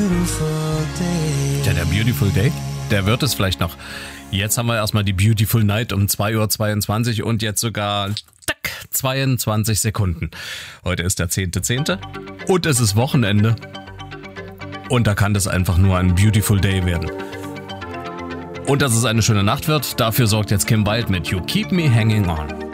Ja, der Beautiful Day, der wird es vielleicht noch. Jetzt haben wir erstmal die Beautiful Night um 2:22 Uhr und jetzt sogar 22 Sekunden. Heute ist der 10.10. und es ist Wochenende. Und da kann das einfach nur ein Beautiful Day werden. Und dass es eine schöne Nacht wird, dafür sorgt jetzt Kim Wilde mit You Keep Me Hanging On.